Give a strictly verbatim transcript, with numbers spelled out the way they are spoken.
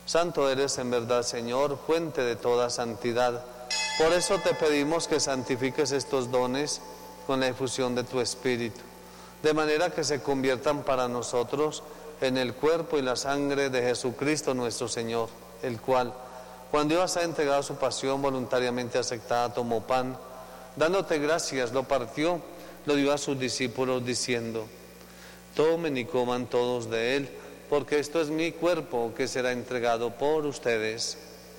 Santo eres en verdad, Señor, fuente de toda santidad. Por eso te pedimos que santifiques estos dones con la efusión de tu Espíritu, de manera que se conviertan para nosotros en el cuerpo y la sangre de Jesucristo nuestro Señor, el cual, cuando iba a ser entregado a su pasión voluntariamente aceptada, tomó pan, dándote gracias, lo partió, lo dio a sus discípulos diciendo: tomen y coman todos de él, porque esto es mi cuerpo que será entregado por ustedes.